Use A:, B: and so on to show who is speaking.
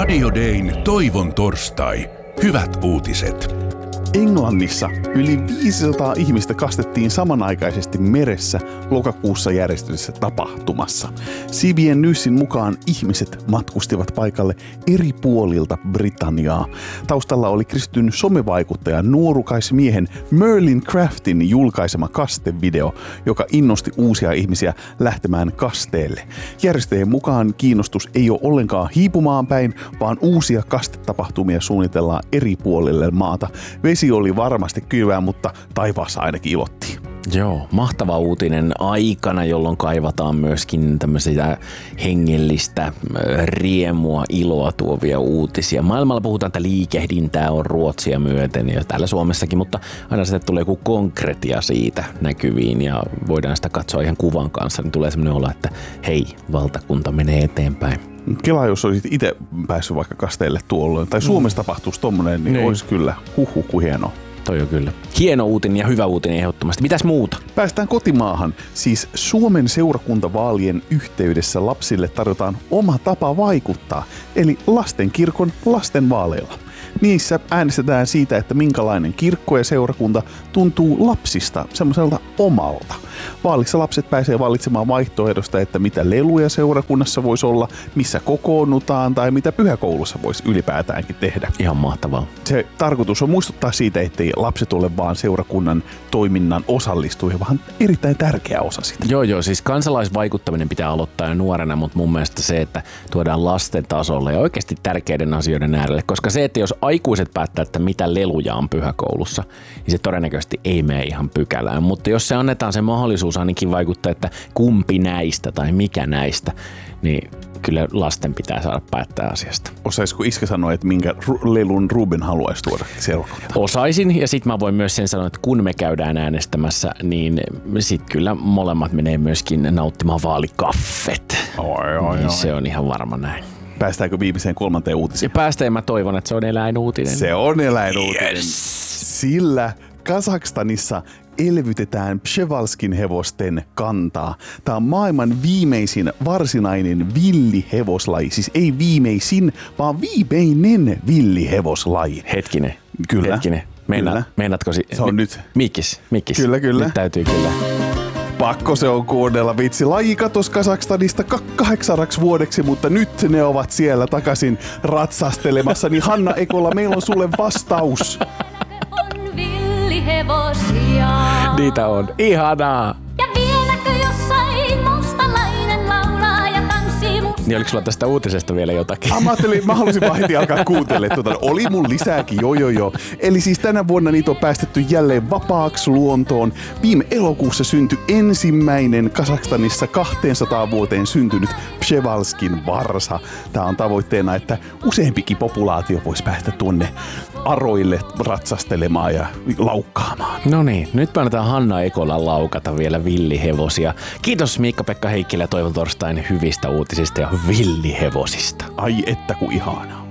A: Radio Dayn Toivon torstai. Hyvät uutiset.
B: Englannissa yli 500 ihmistä kastettiin samanaikaisesti meressä lokakuussa järjestetyssä tapahtumassa. CBN Newsin mukaan ihmiset matkustivat paikalle eri puolilta Britanniaa. Taustalla oli kristityn somevaikuttaja nuorukaismiehen Merlin Craftin julkaisema kastevideo, joka innosti uusia ihmisiä lähtemään kasteelle. Järjestäjien mukaan kiinnostus ei ole ollenkaan hiipumaan päin, vaan uusia kastetapahtumia suunnitellaan eri puolille maata. Vesi oli varmasti kylmää, mutta taivaassa ainakin ilottiin.
C: Joo, mahtava uutinen aikana, jolloin kaivataan myöskin tämmöisiä hengellistä riemua, iloa tuovia uutisia. Maailmalla puhutaan, että liikehdintää on Ruotsia myöten ja täällä Suomessakin, mutta aina sitten tulee joku konkretia siitä näkyviin ja voidaan sitä katsoa ihan kuvan kanssa, niin tulee semmoinen olo, että hei, valtakunta menee eteenpäin.
B: Kela, jos olisit itse päässyt vaikka kasteelle tuolloin, tai Suomessa tapahtuisi tommonen, niin olisi kyllä kuin hienoa.
C: Toi on kyllä. Hieno uutinen ja hyvä uutinen ehdottomasti. Mitäs muuta?
B: Päästään kotimaahan. Siis Suomen seurakuntavaalien yhteydessä lapsille tarjotaan oma tapa vaikuttaa, eli lastenkirkon lastenvaaleilla. Niissä äänestetään siitä, että minkälainen kirkko ja seurakunta tuntuu lapsista semmoiselta omalta. Vaalissa lapset pääsee valitsemaan vaihtoehdosta, että mitä leluja seurakunnassa voisi olla, missä kokoonnutaan tai mitä pyhäkoulussa voisi ylipäätäänkin tehdä.
C: Ihan mahtavaa.
B: Se tarkoitus on muistuttaa siitä, ettei lapset ole vaan seurakunnan toiminnan osallistujia, vaan erittäin tärkeä osa sitä.
C: Joo, siis kansalaisvaikuttaminen pitää aloittaa jo nuorena, mutta mun mielestä se, että tuodaan lasten tasolle ja oikeasti tärkeiden asioiden äärelle, koska se, että jos aikuiset päättää, että mitä leluja on pyhäkoulussa, niin se todennäköisesti ei mene ihan pykälään, mutta jos se annetaan se mahdollisuus ainakin vaikuttaa, että kumpi näistä tai mikä näistä, niin kyllä lasten pitää saada päättää asiasta.
B: Osaisiko iskä sanoa, että minkä lelun Ruben haluaisi tuoda seurakuntaan?
C: Osaisin, ja sitten mä voin myös sen sanoa, että kun me käydään äänestämässä, niin sitten kyllä molemmat menee myöskin nauttimaan vaalikaffet.
B: Oi.
C: Se on ihan varma näin.
B: Päästäänkö viimeiseen 3. uutiseen?
C: Ja päästään, mä toivon, että se on eläinuutinen.
B: Se on eläinuutinen.
C: Yes.
B: Sillä Kazakstanissa elvytetään Przewalskin hevosten kantaa. Tämä on maailman viimeisin varsinainen villihevoslaji. Siis ei viimeisin, vaan viimeinen villihevoslaji.
C: Hetkinen.
B: Kyllä.
C: Meinaatko
B: se on nyt.
C: Mikkis.
B: Kyllä.
C: Nyt täytyy kyllä.
B: Pakko se on kuunnella, vitsi. Laji katosi Kazakstanista 8 vuodeksi, mutta nyt ne ovat siellä takaisin ratsastelemassa. Niin Hanna Ekola, meillä on sulle vastaus.
D: On villihevosia.
C: Niitä on. Ihanaa.
D: Ja vieläkö jossain mustalainen laulaa ja tanssii musta.
C: Niin oliko sulla tästä uutisesta vielä jotakin?
B: Mä halusin vaan heti alkaa kuuntelemaan. Oli mun lisääkin, joo. Eli siis tänä vuonna niitä on päästetty jälleen vapaaksi luontoon. Viime elokuussa syntyi ensimmäinen Kazakstanissa 200 vuoteen syntynyt Przewalskin varsa. Tää on tavoitteena, että useampikin populaatio voisi päästä tuonne aroille ratsastelemaan ja laukkaamaan.
C: No niin, nyt annetaan Hanna Ekolan laukata vielä villihevosia. Kiitos Miikka-Pekka Heikkilä Toivon torstain hyvistä uutisista ja villihevosista.
B: Ai että ku ihanaa.